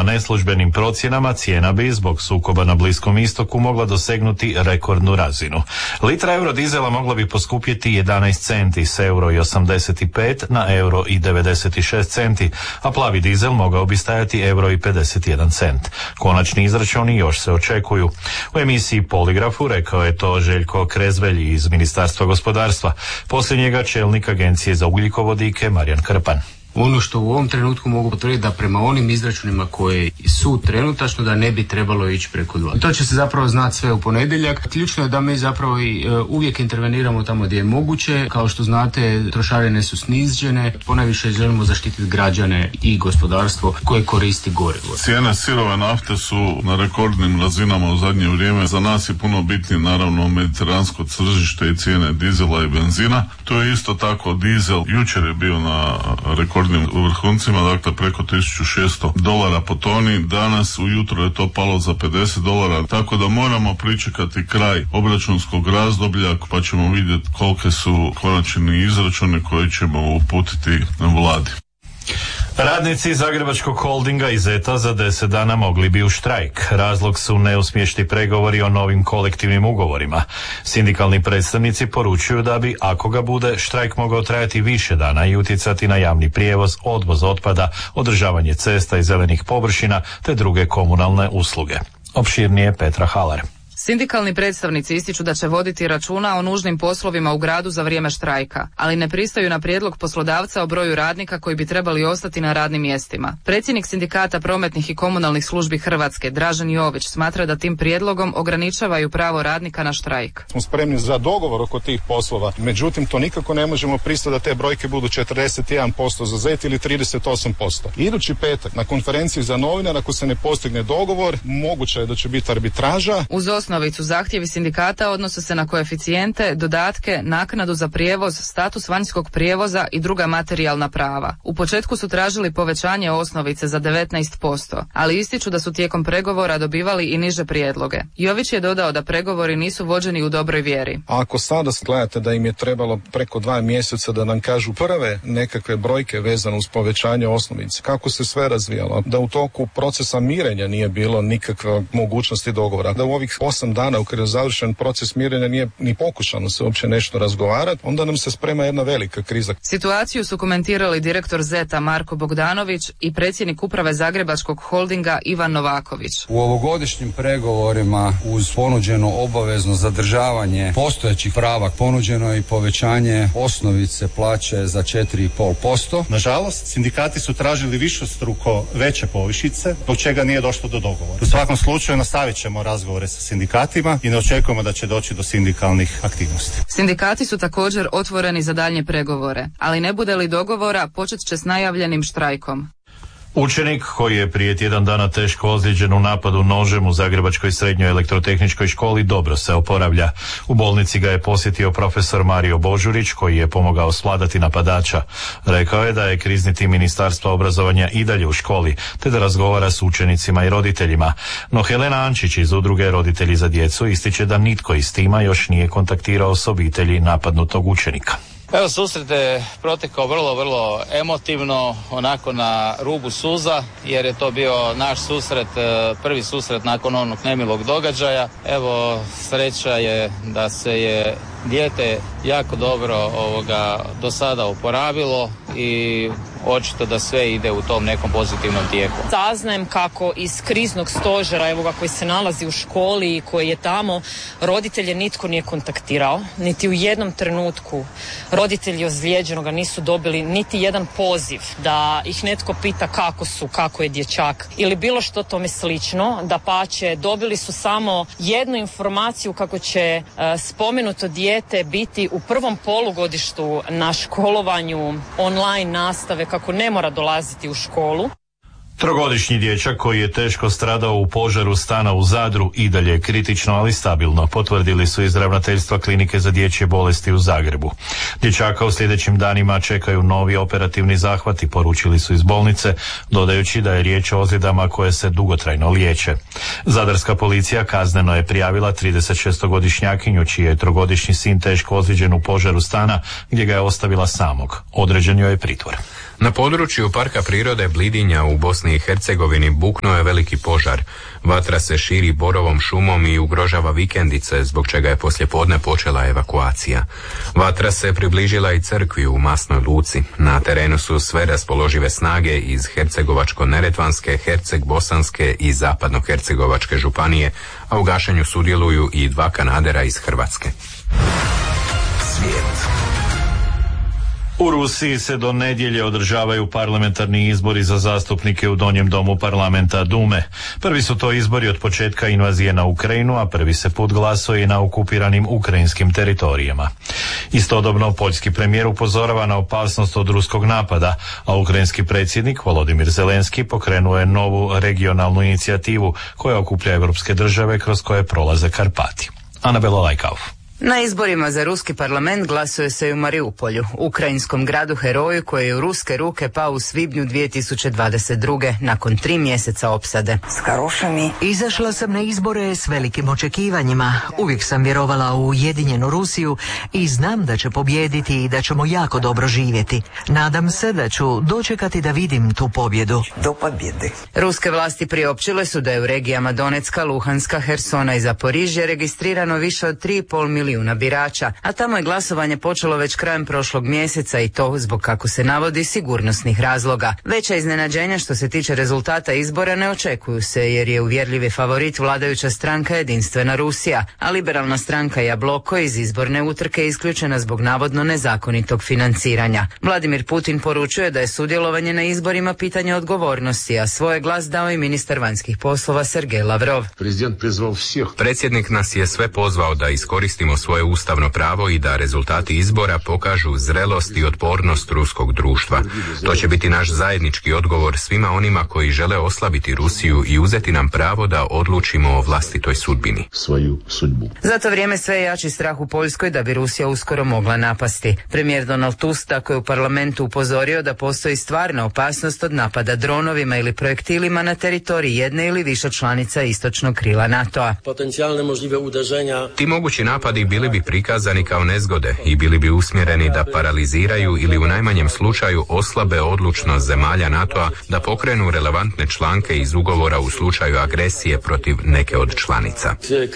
Prema neslužbenim procjenama cijena bi zbog sukoba na Bliskom istoku mogla dosegnuti rekordnu razinu. Litra eurodizela mogla bi poskupjeti 11 centi s €1,85 na €1,96 centi, a plavi dizel mogao bi stajati €1,51 cent. Konačni izračuni još se očekuju. U emisiji Poligrafu rekao je to Željko Krezvelj iz Ministarstva gospodarstva. Poslije njega čelnik Agencije za ugljikovodike Marijan Krpan. Ono što u ovom trenutku mogu potvrditi da prema onim izračunima koji su trenutačno da ne bi trebalo ići preko 2. To će se zapravo znati sve u ponedjeljak. Ključno je da mi zapravo i uvijek interveniramo tamo gdje je moguće. Kao što znate, trošarine su snižene. Ponajviše želimo zaštititi građane i gospodarstvo koje koristi gorivo. Cijene sirove nafte su na rekordnim razinama u zadnje vrijeme. Za nas je puno bitnije naravno mediteransko tržište i cijene dizela i benzina. To je isto tako dizel. Jučer je bio na rekordnim vrhuncima, dakle preko $1,600 po toni. Danas ujutro je to palo za $50, tako da moramo pričekati kraj obračunskog razdoblja pa ćemo vidjeti kolike su konačni izračuni koje ćemo uputiti vladi. Radnici Zagrebačkog holdinga i ZET-a za 10 dana mogli bi u štrajk. Razlog su neuspješni pregovori o novim kolektivnim ugovorima. Sindikalni predstavnici poručuju da bi, ako ga bude, štrajk mogao trajati više dana i utjecati na javni prijevoz, odvoz otpada, održavanje cesta i zelenih površina te druge komunalne usluge. Opširnije Petra Halar. Sindikalni predstavnici ističu da će voditi računa o nužnim poslovima u gradu za vrijeme štrajka, ali ne pristaju na prijedlog poslodavca o broju radnika koji bi trebali ostati na radnim mjestima. Predsjednik Sindikata prometnih i komunalnih službi Hrvatske, Dražen Jović, smatra da tim prijedlogom ograničavaju pravo radnika na štrajk. Smo spremni za dogovor oko tih poslova, međutim to nikako ne možemo pristati da te brojke budu 41% za ZET ili 38%. Idući petak na konferenciji za novinare, ako se ne postigne dogovor, moguće je da će biti arbitraža. Uz osnovicu zahtjevi sindikata odnose se na koeficijente, dodatke, naknadu za prijevoz, status vanjskog prijevoza i druga materijalna prava. U početku su tražili povećanje osnovice za 19%, ali ističu da su tijekom pregovora dobivali i niže prijedloge. Jović je dodao da pregovori nisu vođeni u dobroj vjeri. Ako sada gledate da im je trebalo preko 2 mjeseca da nam kažu prve nekakve brojke vezane uz povećanje osnovice, kako se sve razvijalo, da u toku procesa mirenja nije bilo nikakve mogućnosti dogovora, da u ovih 8 dana u kojoj je završen proces mirenja nije ni pokušano se uopće nešto razgovarati, onda nam se sprema jedna velika kriza. Situaciju su komentirali direktor ZET-a Marko Bogdanović i predsjednik uprave Zagrebačkog holdinga Ivan Novaković. U ovogodišnjim pregovorima uz ponuđeno obavezno zadržavanje postojećih prava ponuđeno je i povećanje osnovice plaće za 4,5%. Nažalost, sindikati su tražili višestruko veće povišice, zbog čega nije došlo do dogovora. U svakom slučaju nastavit ćemo razgovore sa sindikatima i ne očekujemo da će doći do sindikalnih aktivnosti. Sindikati su također otvoreni za daljnje pregovore, ali ne bude li dogovora, počet će s najavljenim štrajkom. Učenik koji je prije tjedan dana teško ozlijeđen u napadu nožem u Zagrebačkoj srednjoj elektrotehničkoj školi dobro se oporavlja. U bolnici ga je posjetio profesor Mario Božurić koji je pomogao svladati napadača. Rekao je da je krizni tim Ministarstva obrazovanja i dalje u školi, te da razgovara s učenicima i roditeljima. No Helena Ančić iz udruge Roditelji za djecu ističe da nitko iz tima još nije kontaktirao s obitelji napadnutog učenika. Evo, susret je protekao vrlo emotivno, onako na rubu suza, jer je to bio naš susret, prvi susret nakon onog nemilog događaja. Evo, sreća je da se je dijete jako dobro do sada oporavilo i očito da sve ide u tom nekom pozitivnom tijeku. Saznajem kako iz kriznog stožera, koji se nalazi u školi i koji je tamo, roditelje nitko nije kontaktirao, niti u jednom trenutku roditelji ozlijeđenoga nisu dobili niti jedan poziv da ih netko pita kako je dječak ili bilo što tome slično. Dapače, dobili su samo jednu informaciju kako će spomenuto dijete biti u prvom polugodištu na školovanju online nastave, kako ne mora dolaziti u školu. Trogodišnji dječak koji je teško stradao u požaru stana u Zadru i dalje je kritično, ali stabilno, potvrdili su iz ravnateljstva Klinike za dječje bolesti u Zagrebu. Dječaka u sljedećim danima čekaju novi operativni zahvati, poručili su iz bolnice, dodajući da je riječ o ozljedama koje se dugotrajno liječe. Zadarska policija kazneno je prijavila 36-godišnjakinju čiji je trogodišnji sin teško ozlijeđen u požaru stana gdje ga je ostavila samog. Određen joj je pritvor. Na području Parka prirode Blidinja u Bosni i Hercegovini buknuo je veliki požar. Vatra se širi borovom šumom i ugrožava vikendice, zbog čega je poslijepodne počela evakuacija. Vatra se približila i crkvi u Masnoj Luci. Na terenu su sve raspoložive snage iz Hercegovačko-neretvanske, Herceg-bosanske i Zapadno-hercegovačke županije, a u gašenju sudjeluju i 2 kanadera iz Hrvatske. Svijet. U Rusiji se do nedjelje održavaju parlamentarni izbori za zastupnike u donjem domu parlamenta Dume. Prvi su to izbori od početka invazije na Ukrajinu, a prvi se put glasuje i na okupiranim ukrajinskim teritorijama. Istodobno, poljski premijer upozorava na opasnost od ruskog napada, a ukrajinski predsjednik Volodimir Zelenski pokrenuo je novu regionalnu inicijativu koja okuplja europske države kroz koje prolaze Karpati. Anabela Lajkauf. Na izborima za ruski parlament glasuje se i u Mariupolju, ukrajinskom gradu heroju koji je u ruske ruke pao u svibnju 2022. nakon 3 mjeseca opsade. Izašla sam na izbore s velikim očekivanjima. Uvijek sam vjerovala u ujedinjenu Rusiju i znam da će pobijediti i da ćemo jako dobro živjeti. Nadam se da ću dočekati da vidim tu pobjedu. Ruske vlasti priopćile su da je u regijama Donecka, Luhanska, Hersona i Zaporižje registrirano više od 3,5 milijuna birača, a tamo je glasovanje počelo već krajem prošlog mjeseca i to zbog, kako se navodi, sigurnosnih razloga. Veća iznenađenja što se tiče rezultata izbora ne očekuju se jer je uvjerljivi favorit vladajuća stranka Jedinstvena Rusija, a liberalna stranka Jabloko iz izborne utrke isključena zbog navodno nezakonitog financiranja. Vladimir Putin poručuje da je sudjelovanje na izborima pitanje odgovornosti, a svoj glas dao i ministar vanjskih poslova Sergej Lavrov. Predsjednik nas je sve pozvao da iskoristimo svoje ustavno pravo i da rezultati izbora pokažu zrelost i otpornost ruskog društva. To će biti naš zajednički odgovor svima onima koji žele oslabiti Rusiju i uzeti nam pravo da odlučimo o vlastitoj sudbini. Za to vrijeme sve je jači strah u Poljskoj da bi Rusija uskoro mogla napasti. Premijer Donald Tusk tako je u parlamentu upozorio da postoji stvarna opasnost od napada dronovima ili projektilima na teritoriji jedne ili više članica istočnog krila NATO-a. Ti mogući napadi bili bi prikazani kao nezgode i bili bi usmjereni da paraliziraju ili u najmanjem slučaju oslabe odlučnost zemalja NATO-a da pokrenu relevantne članke iz ugovora u slučaju agresije protiv neke od članica.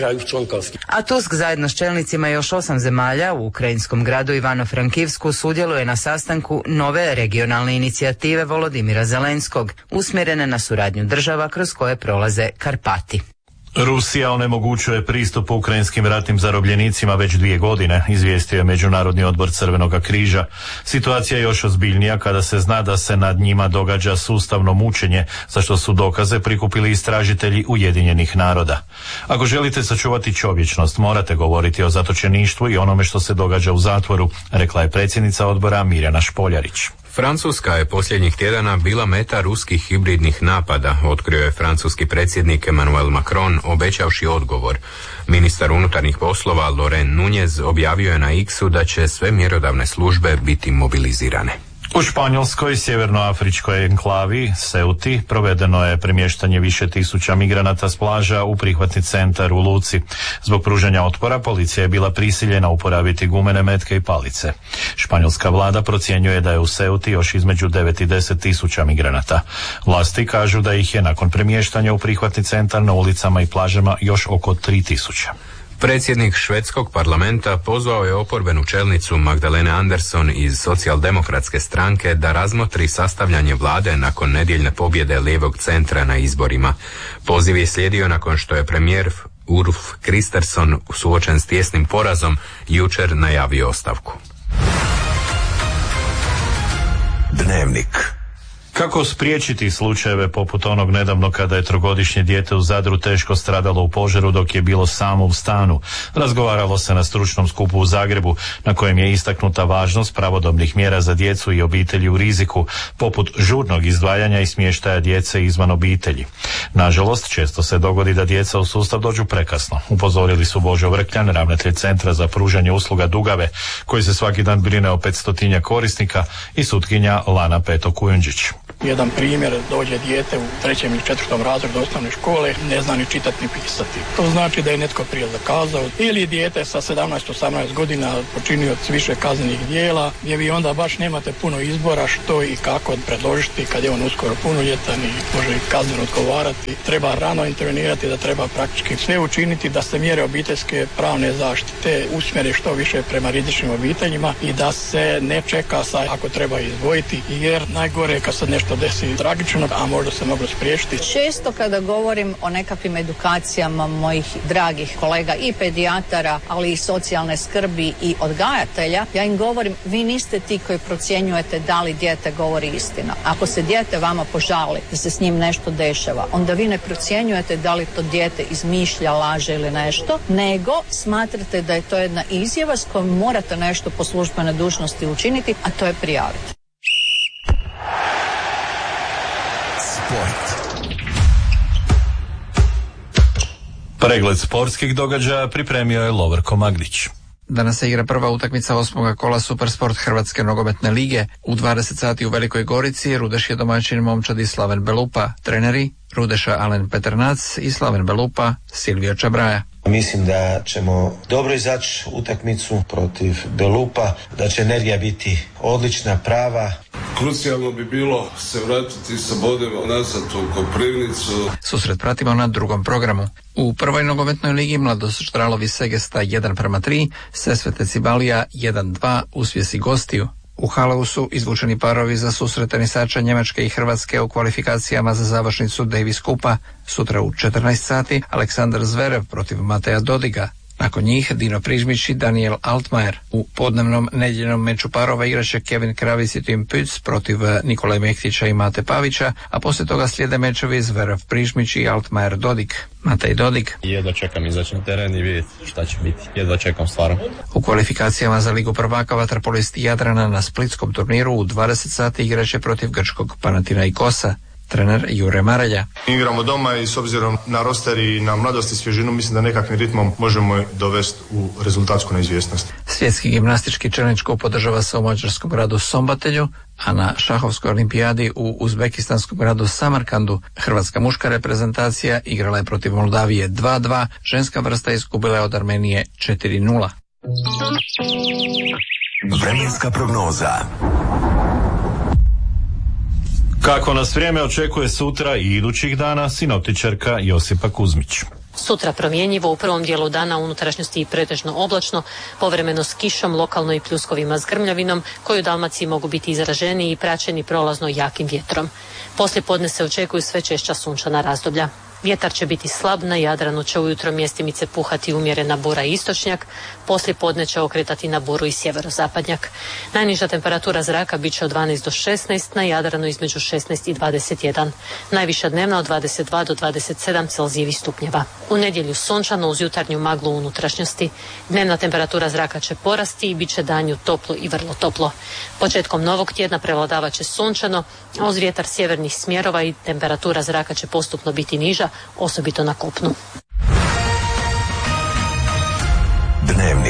A Tusk zajedno s čelnicima još 8 zemalja u ukrajinskom gradu Ivano-Frankivsku sudjeluje na sastanku nove regionalne inicijative Volodimira Zelenskog, usmjerene na suradnju država kroz koje prolaze Karpati. Rusija onemogućuje pristup ukrajinskim ratnim zarobljenicima već 2 godine, izvijestio je Međunarodni odbor Crvenog križa. Situacija je još ozbiljnija kada se zna da se nad njima događa sustavno mučenje, za što su dokaze prikupili istražitelji Ujedinjenih naroda. Ako želite sačuvati čovječnost, morate govoriti o zatočeništvu i onome što se događa u zatvoru, rekla je predsjednica odbora Mirjana Špoljarić. Francuska je posljednjih tjedana bila meta ruskih hibridnih napada, otkrio je francuski predsjednik Emmanuel Macron, obećavši odgovor. Ministar unutarnjih poslova Laurent Nunez objavio je na X-u da će sve mjerodavne službe biti mobilizirane. U Španjolskoj sjevernoafričkoj enklavi Ceuti provedeno je premještanje više tisuća migranata s plaža u prihvatni centar u Luci. Zbog pružanja otpora policija je bila prisiljena uporabiti gumene metke i palice. Španjolska vlada procjenjuje da je u Ceuti još između 9 i 10 tisuća migranata. Vlasti kažu da ih je nakon premještanja u prihvatni centar na ulicama i plažama još oko 3 tisuće. Predsjednik švedskog parlamenta pozvao je oporbenu čelnicu Magdalene Andersson iz socijaldemokratske stranke da razmotri sastavljanje vlade nakon nedjeljne pobjede lijevog centra na izborima. Poziv je slijedio nakon što je premijer Ulf Kristersson suočen s tijesnim porazom jučer najavio ostavku. Dnevnik. Kako spriječiti slučajeve poput onog nedavno kada je 3-godišnje dijete u Zadru teško stradalo u požaru dok je bilo samo u stanu? Razgovaralo se na stručnom skupu u Zagrebu na kojem je istaknuta važnost pravodobnih mjera za djecu i obitelji u riziku, poput žurnog izdvajanja i smještaja djece izvan obitelji. Nažalost, često se dogodi da djeca u sustav dođu prekasno. Upozorili su Božo Vrkljan, ravnatelj Centra za pružanje usluga Dugave, koji se svaki dan brine o 500 korisnika, i sutkinja Lana Peto Kujundžić. Jedan primjer, dođe dijete u 3. ili 4. razredu osnovne škole, ne zna ni čitati ni pisati. To znači da je netko prije zakazao. Ili dijete sa 17-18 godina počinioc više kaznenih djela, gdje vi onda baš nemate puno izbora što i kako predložiti kad je on uskoro punoljetan i može kazneno odgovarati. Treba rano intervenirati, da treba praktički sve učiniti da se mjere obiteljske pravne zaštite usmjere što više prema rizičnim obiteljima i da se ne čeka ako treba izdvojiti, jer najgore je kad se nešto desi tragično, a možda se moglo spriječiti. Često kada govorim o nekakvim edukacijama mojih dragih kolega i pedijatara, ali i socijalne skrbi i odgajatelja, ja im govorim, vi niste ti koji procjenjujete da li dijete govori istinu. Ako se dijete vama požali da se s njim nešto dešava, onda vi ne procjenjujete da li to dijete izmišlja, laže ili nešto, nego smatrate da je to jedna izjava s kojom morate nešto po službenoj dužnosti učiniti, a to je prijaviti. Sport. Pregled sportskih događaja pripremio je Lovrko Magdić. Danas se igra prva utakmica 8. kola Supersport Hrvatske nogometne lige. U 20 sati u Velikoj Gorici Rudeš je domaćin momčadi Slaven Belupa. Treneri Rudeša Alen Petrnac i Slaven Belupa Silvio Čabraja. Mislim da ćemo dobro izaći utakmicu protiv Belupa, da će energija biti odlična, prava. Krucijalno bi bilo se vratiti sa bodima nazad u Koprivnicu. Susret pratimo na drugom programu. U prvoj nogometnoj ligi Mladost Ždralovi Segesta 1:3, Sesvete Cibalija 1:2 uspjesi gostiju. U Halavu su izvučeni parovi za susret tenisača Njemačke i Hrvatske u kvalifikacijama za završnicu Davis Kupa. Sutra u 14 sati Aleksandar Zverev protiv Mateja Dodiga. Nakon njih Dino Prižmić i Daniel Altmaier. U podnevnom nedjeljnom meču parova igraće Kevin Kravic i Tim Pütz protiv Nikole Mehtića i Mate Pavića, a poslije toga slijede mečevi Zverev Prižmić i Altmaier Dodig. Matej Dodig. Jedva čekam izaći na teren i vidjeti šta će biti. Jedva čekam stvarno. U kvalifikacijama za Ligu prvaka vaterpolisti Jadrana na splitskom turniru u 20 sati igraće protiv grčkog Panathinaikosa. Trener Jure Marelja. Igramo doma i s obzirom na roster i na mladost i svježinu mislim da nekakvim ritmom možemo dovesti u rezultatsku neizvjesnost. Svjetski gimnastički čelničko podržava se u mađarskom gradu Sombatelju, a na šahovskoj olimpijadi u uzbekistanskom gradu Samarkandu hrvatska muška reprezentacija igrala je protiv Moldavije 2:2, ženska vrsta izgubila je od Armenije 4:0. Vremenska prognoza. Kako nas vrijeme očekuje sutra i idućih dana, sinoptičarka Josipa Kuzmić. Sutra promjenjivo, u prvom dijelu dana unutrašnjosti i pretežno oblačno, povremeno s kišom, lokalno i pljuskovima s grmljavinom, koji u Dalmaciji mogu biti izraženi i praćeni prolazno jakim vjetrom. Poslije podne se očekuju sve češća sunčana razdoblja. Vjetar će biti slab, na Jadranu će ujutro mjestimice puhati umjerena bura i istočnjak, poslije podne će okretati na buru i sjeverozapadnjak. Najniža temperatura zraka bit će od 12 do 16, na Jadranu između 16 i 21. Najviša dnevna od 22 do 27 Celzijevih stupnjeva. U nedjelju sunčano uz jutarnju maglu u unutrašnjosti. Dnevna temperatura zraka će porasti i bit će danju toplo i vrlo toplo. Početkom novog tjedna prevladavat će sunčano, a uz vjetar sjevernih smjerova i temperatura zraka će postupno biti niža, osobito na kopnu. Dnevnik.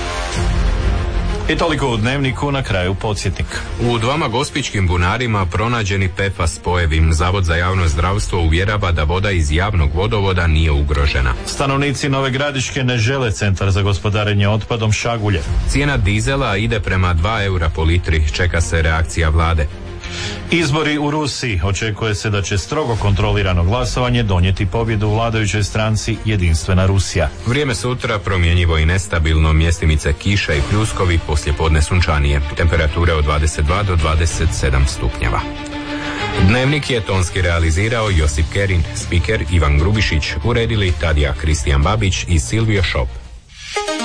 I toliko u Dnevniku, na kraju podsjetnik. U 2 gospićkim bunarima pronađeni PFAS spojevi. Zavod za javno zdravstvo uvjerava da voda iz javnog vodovoda nije ugrožena. Stanovnici Nove Gradiške ne žele centar za gospodarenje otpadom Šagulje. Cijena dizela ide prema 2 eura po litri. Čeka se reakcija vlade. Izbori u Rusiji. Očekuje se da će strogo kontrolirano glasovanje donijeti pobjedu u vladajućoj stranci Jedinstvena Rusija. Vrijeme sutra promjenjivo i nestabilno, mjestimice kiša i pljuskovi, poslijepodne sunčanije. Temperature od 22 do 27 stupnjeva. Dnevnik je tonski realizirao Josip Kerin, spiker Ivan Grubišić, uredili Tadija Kristijan Babić i Silvio Šop.